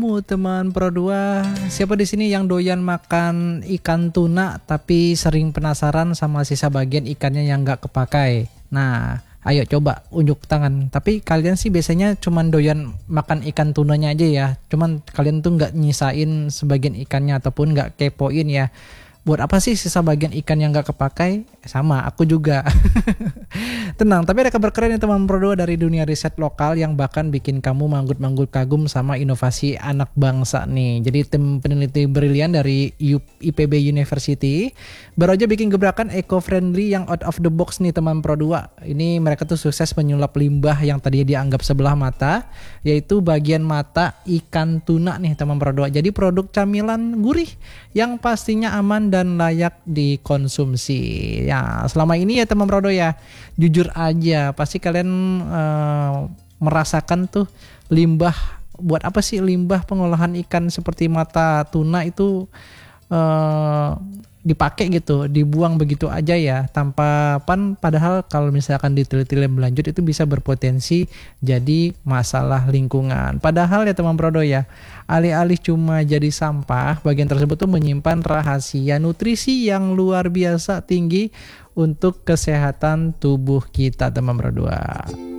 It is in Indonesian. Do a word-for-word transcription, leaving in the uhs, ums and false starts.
Mu teman Pro dua, siapa di sini yang doyan makan ikan tuna tapi sering penasaran sama sisa bagian ikannya yang nggak kepakai? Nah, ayo coba unjuk tangan. Tapi kalian sih biasanya cuman doyan makan ikan tunanya aja ya. Cuman kalian tuh nggak nyisain sebagian ikannya ataupun nggak kepoin ya. Buat apa sih sisa bagian ikan yang nggak kepakai? Sama, aku juga. Tenang, tapi ada kabar keren nih teman Pro dua dari dunia riset lokal yang bahkan bikin kamu manggut-manggut kagum sama inovasi anak bangsa nih. Jadi tim peneliti brilian dari I P B University baru aja bikin gebrakan eco-friendly yang out of the box nih teman Pro dua. Ini mereka tuh sukses menyulap limbah yang tadinya dianggap sebelah mata, yaitu bagian mata ikan tuna nih teman Pro dua. Jadi produk camilan gurih yang pastinya aman dan layak dikonsumsi. Ya, selama ini ya teman Pro dua ya, jujur aja pasti kalian uh, merasakan tuh limbah. Buat apa sih limbah pengolahan ikan seperti mata tuna itu uh, dipakai gitu, dibuang begitu aja ya tanpa pan, padahal kalau misalkan diteliti lebih lanjut itu bisa berpotensi jadi masalah lingkungan. Padahal ya teman Pro dua ya, alih-alih cuma jadi sampah, bagian tersebut tuh menyimpan rahasia nutrisi yang luar biasa tinggi untuk kesehatan tubuh kita teman Pro dua.